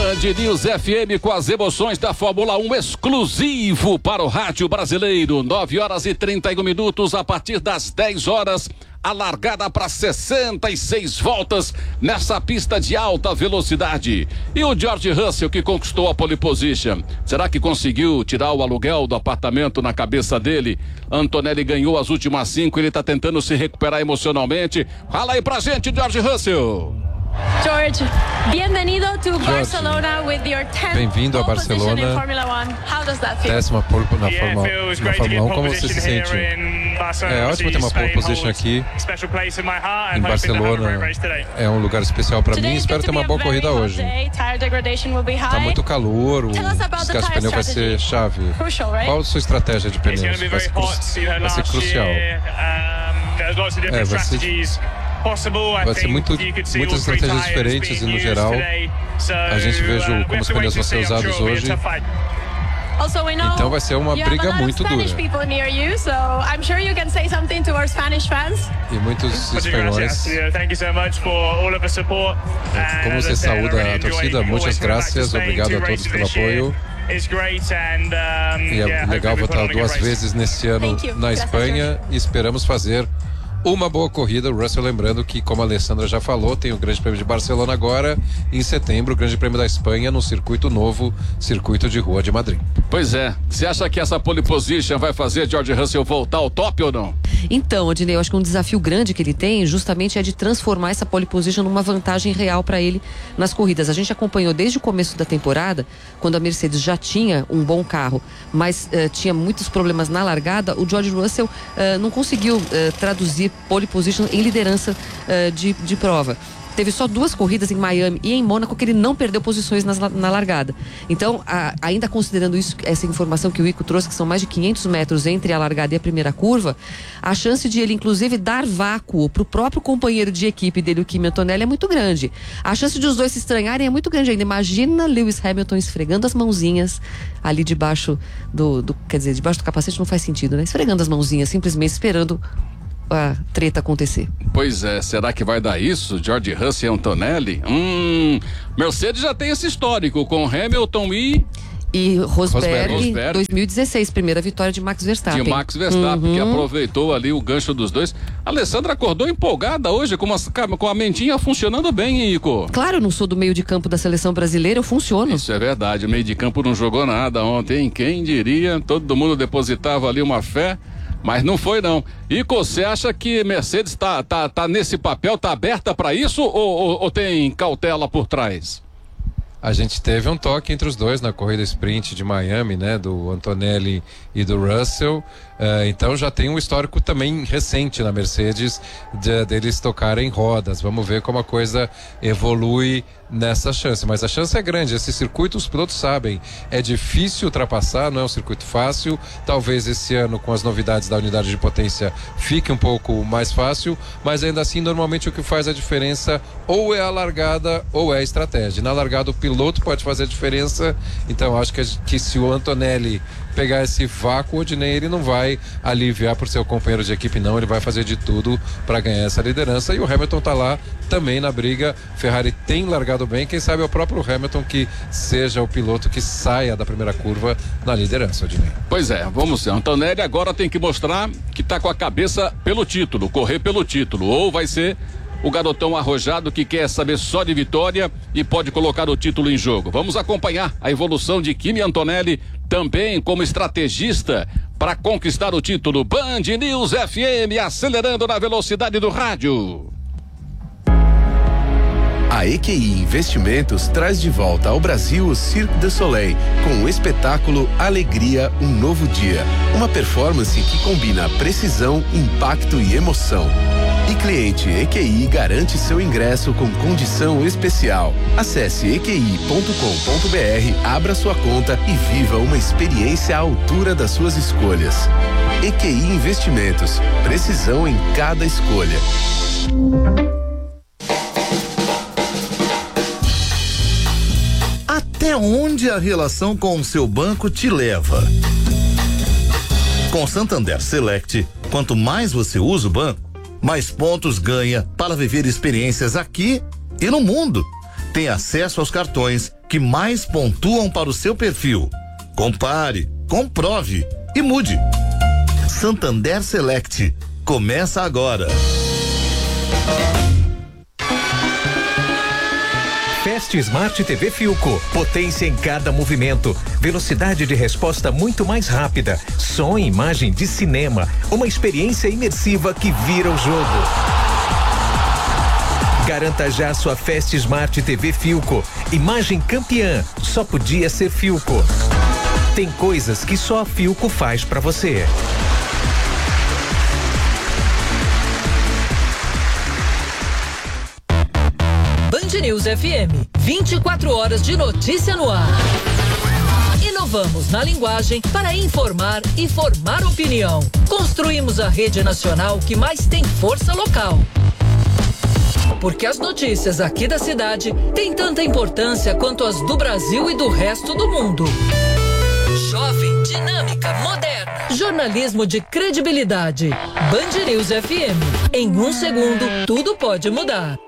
Band News FM com as emoções da Fórmula 1 exclusivo para o rádio brasileiro. 9h31 a partir das 10 horas. A largada para 66 voltas nessa pista de alta velocidade. E o George Russell, que conquistou a pole position, será que conseguiu tirar o aluguel do apartamento na cabeça dele? Antonelli ganhou as últimas 5, ele está tentando se recuperar emocionalmente. Fala aí pra gente, George Russell. George, bem-vindo to Barcelona with your 10th Bem-vindo a Barcelona, décima pole na Fórmula 1. Como você se sente? É ótimo ter uma pole position aqui em Barcelona. É um lugar especial para mim. Espero ter uma boa corrida hoje. Tá muito calor, o desgaste de pneu vai ser chave. Qual a sua estratégia de pneus? Vai ser crucial. Vai ser muitas estratégias diferentes e no geral a gente veja como os pneus vão ser usados hoje. Então vai ser uma briga muito dura. E muitos espanhóis. Como você saúda a torcida, muitas graças, obrigado a todos pelo apoio. E é legal votar 2 vezes nesse ano na Espanha e esperamos fazer uma boa corrida. O Russell, lembrando que, como a Alessandra já falou, tem o Grande Prêmio de Barcelona agora, em setembro, o Grande Prêmio da Espanha no circuito novo, circuito de rua de Madrid. Pois é, você acha que essa pole position vai fazer George Russell voltar ao top ou não? Então, Odinei, eu acho que um desafio grande que ele tem justamente é de transformar essa pole position numa vantagem real para ele nas corridas. A gente acompanhou desde o começo da temporada, quando a Mercedes já tinha um bom carro, mas tinha muitos problemas na largada. O George Russell não conseguiu traduzir pole position em liderança de prova. Teve só 2 corridas em Miami e em Mônaco que ele não perdeu posições na largada. Então, ainda considerando essa informação que o Ico trouxe, que são mais de 500 metros entre a largada e a primeira curva, a chance de ele, inclusive, dar vácuo para o próprio companheiro de equipe dele, o Kimi Antonelli, é muito grande. A chance de os dois se estranharem é muito grande ainda. Imagina Lewis Hamilton esfregando as mãozinhas ali debaixo quer dizer, debaixo do capacete não faz sentido, né? Esfregando as mãozinhas, simplesmente esperando a treta acontecer. Pois é, será que vai dar isso? George Russell e Antonelli? Mercedes já tem esse histórico com Hamilton e Rosberg 2016, primeira vitória de Max Verstappen. De Max Verstappen, que aproveitou ali o gancho dos dois. A Alessandra acordou empolgada hoje, com a mentinha funcionando bem, Ico. Claro, eu não sou do meio de campo da seleção brasileira, eu funciono. Isso é verdade, o meio de campo não jogou nada ontem, quem diria? Todo mundo depositava ali uma fé, mas não foi não. Ico, você acha que Mercedes tá nesse papel, tá aberta para isso ou tem cautela por trás? A gente teve um toque entre os dois na corrida sprint de Miami, né? Do Antonelli e do Russell. Então já tem um histórico também recente na Mercedes deles tocarem rodas. Vamos ver como a coisa evolui nessa chance. Mas a chance é grande. Esse circuito, os pilotos sabem, é difícil ultrapassar, não é um circuito fácil. Talvez esse ano, com as novidades da unidade de potência, fique um pouco mais fácil. Mas ainda assim, normalmente o que faz a diferença ou é a largada ou é a estratégia. Na largada, o piloto pode fazer a diferença. Então acho que se o Antonelli pegar esse vácuo, Odinei, ele não vai aliviar por seu companheiro de equipe, não. Ele vai fazer de tudo para ganhar essa liderança. E o Hamilton tá lá também na briga. Ferrari tem largado bem. Quem sabe é o próprio Hamilton que seja o piloto que saia da primeira curva na liderança, Odinei. Pois é, vamos ver. Antonelli agora tem que mostrar que tá com a cabeça pelo título, correr pelo título. Ou vai ser o garotão arrojado que quer saber só de vitória e pode colocar o título em jogo. Vamos acompanhar a evolução de Kimi Antonelli também como estrategista para conquistar o título. Band News FM, acelerando na velocidade do rádio. A EQI Investimentos traz de volta ao Brasil o Cirque du Soleil com o espetáculo Alegria, um Novo Dia. Uma performance que combina precisão, impacto e emoção. E cliente EQI garante seu ingresso com condição especial. Acesse equi.com.br, abra sua conta e viva uma experiência à altura das suas escolhas. EQI Investimentos, precisão em cada escolha. Até onde a relação com o seu banco te leva? Com Santander Select, quanto mais você usa o banco, mais pontos ganha para viver experiências aqui e no mundo. Tem acesso aos cartões que mais pontuam para o seu perfil. Compare, comprove e mude. Santander Select. Começa agora. Fast Smart TV Philco. Potência em cada movimento. Velocidade de resposta muito mais rápida. Som e imagem de cinema. Uma experiência imersiva que vira o jogo. Garanta já sua Fast Smart TV Philco. Imagem campeã. Só podia ser Philco. Tem coisas que só a Philco faz pra você. Band News FM, 24 horas de notícia no ar. Inovamos na linguagem para informar e formar opinião. Construímos a rede nacional que mais tem força local. Porque as notícias aqui da cidade têm tanta importância quanto as do Brasil e do resto do mundo. Jovem, dinâmica, moderna. Jornalismo de credibilidade. Band News FM. Em 1 segundo, tudo pode mudar.